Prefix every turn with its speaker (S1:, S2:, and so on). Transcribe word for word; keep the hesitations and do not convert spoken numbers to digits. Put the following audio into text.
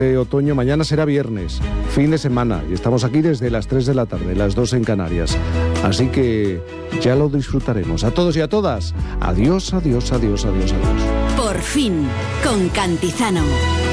S1: de otoño. Mañana será viernes, fin de semana, y estamos aquí desde las tres de la tarde, las dos en Canarias. Así que ya lo disfrutaremos. A todos y a todas, adiós, adiós, adiós, adiós, adiós.
S2: Por fin, con Cantizano.